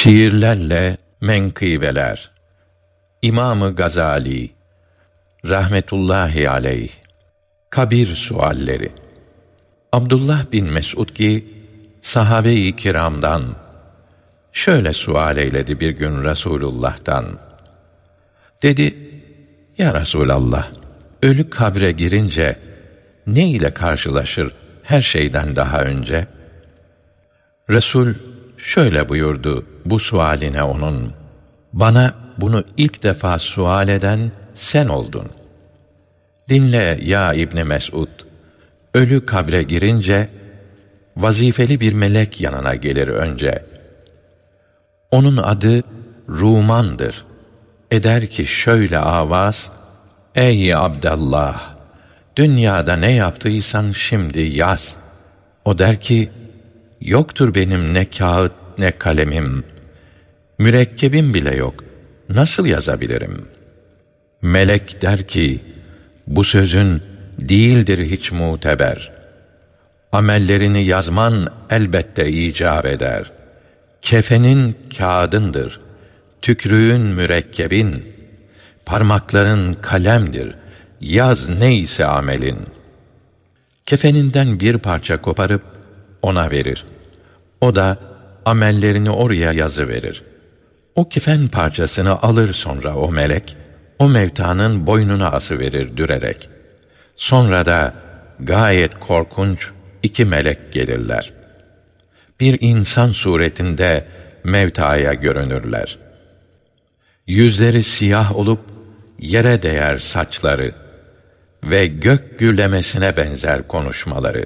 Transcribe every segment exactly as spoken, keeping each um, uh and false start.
Şiirlerle menkıbeler. İmam-ı Gazali rahmetullahi aleyh. Kabir sualleri. Abdullah bin Mes'ud ki sahabe-i kiramdan şöyle sual eyledi bir gün Resulullah'tan. Dedi: Ya Resulallah, ölü kabre girince ne ile karşılaşır her şeyden daha önce? Resul şöyle buyurdu bu sualine onun: Bana bunu ilk defa sual eden sen oldun. Dinle ya İbni Mes'ud, ölü kabre girince vazifeli bir melek yanına gelir önce. Onun adı Ruman'dır. Eder ki şöyle avaz: Ey Abdallah, dünyada ne yaptıysan şimdi yaz. O der ki: Yoktur benim ne kağıt ne kalemim, mürekkebim bile yok, nasıl yazabilirim? Melek der ki: Bu sözün değildir hiç muteber. Amellerini yazman elbette icap eder. Kefenin kağıdındır, tükrüğün mürekkebin, parmakların kalemdir, yaz neyse amelin. Kefeninden bir parça koparıp ona verir. O da amellerini oraya yazıverir. O kefen parçasını alır sonra o melek, o mevtanın boynuna asıverir dürerek. Sonra da gayet korkunç iki melek gelirler. Bir insan suretinde mevtaya görünürler. Yüzleri siyah olup yere değer saçları ve gök gürlemesine benzer konuşmaları.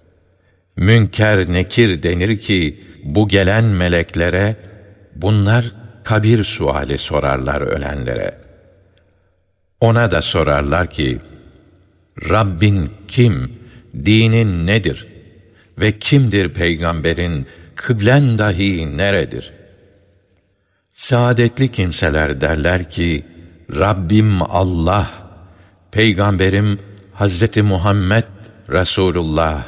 Münker nekir denir ki bu gelen meleklere, bunlar kabir suali sorarlar ölenlere. Ona da sorarlar ki: Rabbin kim, dinin nedir ve kimdir peygamberin, kıblen dahi neredir? Saadetli kimseler derler ki: Rabbim Allah, peygamberim Hazreti Muhammed Resulullah.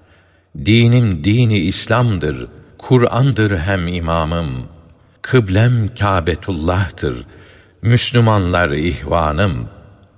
Dinim dini İslam'dır, Kur'an'dır hem imamım. Kıblem Kâbetullah'tır, Müslümanlar ihvanım.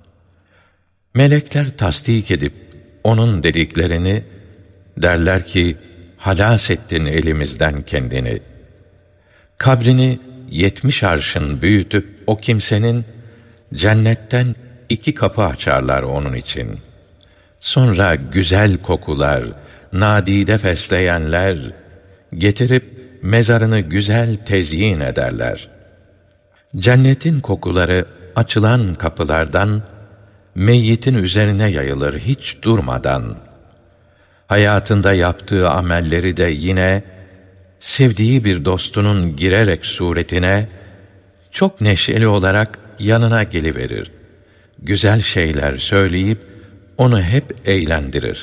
Melekler tasdik edip onun dediklerini, derler ki: Halas ettin elimizden kendini. Kabrini yetmiş arşın büyütüp o kimsenin, cennetten iki kapı açarlar onun için. Sonra güzel kokular, nadide fesleyenler getirip mezarını güzel tezyin ederler. Cennetin kokuları açılan kapılardan meyyitin üzerine yayılır hiç durmadan. Hayatında yaptığı amelleri de yine sevdiği bir dostunun girerek suretine çok neşeli olarak yanına geliverir. Güzel şeyler söyleyip onu hep eğlendirir.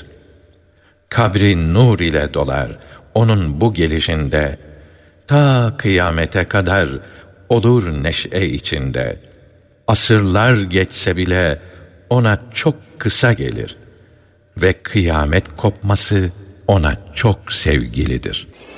Kabri nur ile dolar onun bu gelişinde, ta kıyamete kadar olur neşe içinde. Asırlar geçse bile ona çok kısa gelir ve kıyamet kopması ona çok sevgilidir.